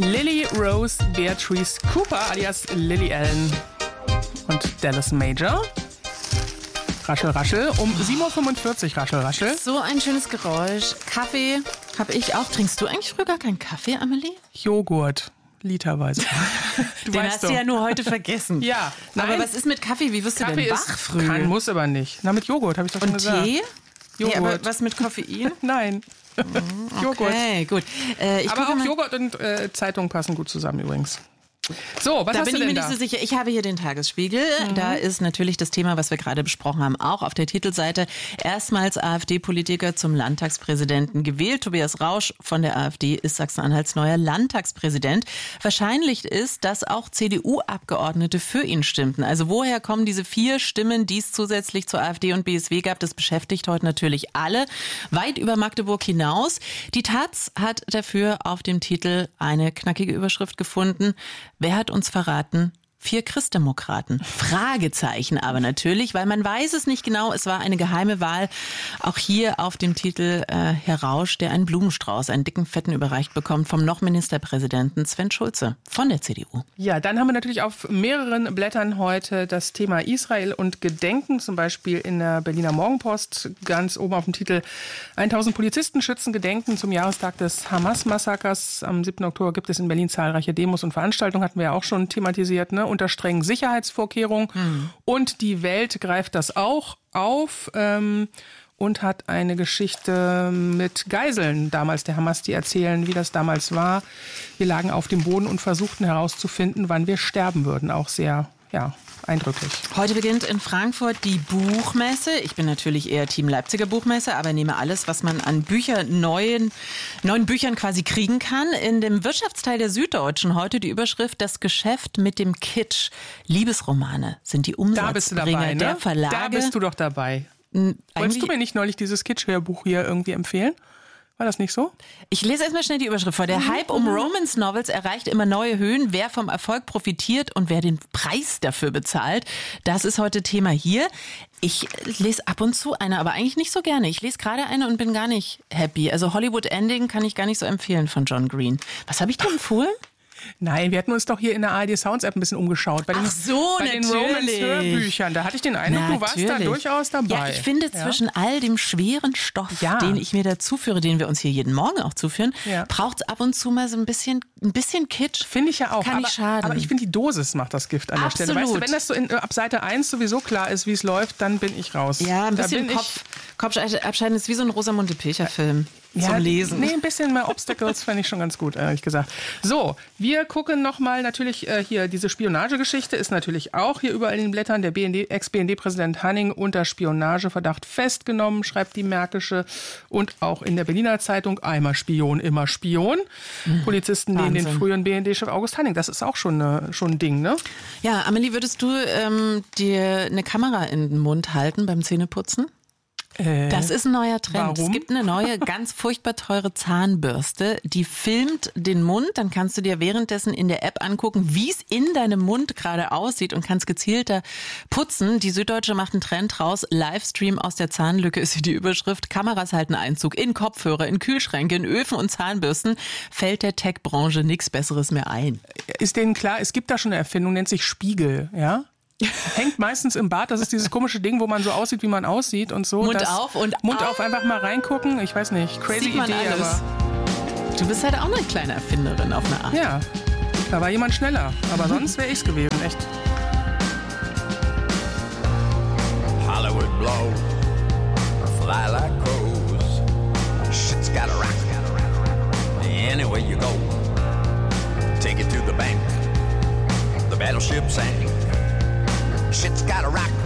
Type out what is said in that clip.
Lily Rose Beatrice Cooper alias Lily Allen und Dallas Major. Raschel, raschel. Um 7.45 Uhr, raschel, raschel. So ein schönes Geräusch. Kaffee habe ich auch. Trinkst du eigentlich früher gar keinen Kaffee, Amelie? Joghurt. Literweise. Den hast du ja nur heute vergessen. Ja. Nein. Aber was ist mit Kaffee? Wie wirst du denn wach früh? Kann, muss aber nicht. Na, mit Joghurt, habe ich doch schon gesagt. Und Tee? Joghurt. Nee, aber was mit Koffein? Nein. Joghurt. Okay, gut. Aber auch Joghurt und Zeitung passen gut zusammen übrigens. So, was da hast bin du ich denn mir da? nicht so sicher. Ich habe hier den Tagesspiegel. Da ist natürlich das Thema, was wir gerade besprochen haben, auch auf der Titelseite. Erstmals AfD-Politiker zum Landtagspräsidenten gewählt. Tobias Rausch von der AfD ist Sachsen-Anhalts neuer Landtagspräsident. Wahrscheinlich ist, dass auch CDU-Abgeordnete für ihn stimmten. Also woher kommen diese 4 Stimmen, die es zusätzlich zur AfD und BSW gab? Das beschäftigt heute natürlich alle. Weit über Magdeburg hinaus. Die Taz hat dafür auf dem Titel eine knackige Überschrift gefunden. Wer hat uns verraten? 4 Christdemokraten. Fragezeichen aber natürlich, weil man weiß es nicht genau. Es war eine geheime Wahl. Auch hier auf dem Titel Herr Rausch, der einen Blumenstrauß, einen dicken, fetten überreicht bekommt vom noch Ministerpräsidenten Sven Schulze von der CDU. Ja, dann haben wir natürlich auf mehreren Blättern heute das Thema Israel und Gedenken. Zum Beispiel in der Berliner Morgenpost ganz oben auf dem Titel 1000 Polizisten schützen Gedenken zum Jahrestag des Hamas-Massakers. Am 7. Oktober gibt es in Berlin zahlreiche Demos und Veranstaltungen. Hatten wir ja auch schon thematisiert, ne? Unter strengen Sicherheitsvorkehrungen. Und die Welt greift das auch auf und hat eine Geschichte mit Geiseln damals der Hamas, die erzählen, wie das damals war. Wir lagen auf dem Boden und versuchten herauszufinden, wann wir sterben würden. Auch sehr, eindrücklich. Heute beginnt in Frankfurt die Buchmesse. Ich bin natürlich eher Team Leipziger Buchmesse, aber nehme alles, was man an neuen Büchern quasi kriegen kann. In dem Wirtschaftsteil der Süddeutschen heute die Überschrift: Das Geschäft mit dem Kitsch. Liebesromane sind die Umsatzbringer Da bist du dabei, ne? der Verlage. Da bist du doch dabei. Wolltest du mir nicht neulich dieses Kitsch-Hörbuch hier irgendwie empfehlen? War das nicht so? Ich lese erstmal schnell die Überschrift vor. Der Hype um Romance-Novels erreicht immer neue Höhen. Wer vom Erfolg profitiert und wer den Preis dafür bezahlt, das ist heute Thema hier. Ich lese ab und zu eine, aber eigentlich nicht so gerne. Ich lese gerade eine und bin gar nicht happy. Also Hollywood Ending kann ich gar nicht so empfehlen von John Green. Was habe ich dir empfohlen? Nein, wir hatten uns doch hier in der ARD Sounds App ein bisschen umgeschaut. Bei den Romance-Hörbüchern. Da hatte ich den Eindruck, du warst da durchaus dabei. Ja, ich finde, zwischen all dem schweren Stoff, den ich mir dazu führe, den wir uns hier jeden Morgen auch zuführen, braucht es ab und zu mal so ein bisschen Kitsch. Finde ich ja auch. Kann nicht schaden. Aber ich finde, die Dosis macht das Gift an der Stelle. Weißt du, wenn das so ab Seite 1 sowieso klar ist, wie es läuft, dann bin ich raus. Ja, ein bisschen Kopfabscheiden ist wie so ein Rosamunde Pilcher-Film. Zum Lesen. Nee, ein bisschen mehr Obstacles fände ich schon ganz gut, ehrlich gesagt. So, wir gucken nochmal natürlich hier, diese Spionagegeschichte ist natürlich auch hier überall in den Blättern. Der Ex-BND-Präsident Hanning unter Spionageverdacht festgenommen, schreibt die Märkische. Und auch in der Berliner Zeitung, einmal Spion, immer Spion. Polizisten nehmen den früheren BND-Chef August Hanning. Das ist auch schon ein Ding, ne? Ja, Amelie, würdest du dir eine Kamera in den Mund halten beim Zähneputzen? Das ist ein neuer Trend. Warum? Es gibt eine neue, ganz furchtbar teure Zahnbürste, die filmt den Mund. Dann kannst du dir währenddessen in der App angucken, wie es in deinem Mund gerade aussieht und kannst gezielter putzen. Die Süddeutsche macht einen Trend raus. Livestream aus der Zahnlücke ist hier die Überschrift. Kameras halten Einzug in Kopfhörer, in Kühlschränke, in Öfen und Zahnbürsten. Fällt der Tech-Branche nichts Besseres mehr ein. Ist denen klar, es gibt da schon eine Erfindung, nennt sich Spiegel, ja? Hängt meistens im Bad, das ist dieses komische Ding, wo man so aussieht, wie man aussieht und so. Mund auf, einfach mal reingucken. Ich weiß nicht, crazy Idee, alles. aber... Du bist halt auch eine kleine Erfinderin auf eine Art. Ja, da war jemand schneller, aber sonst wäre ich's gewesen, echt. Hollywood blow, fly like crows, shit's gotta rock, anywhere you go, take it to the bank, the battleship sank, shit's gotta rock.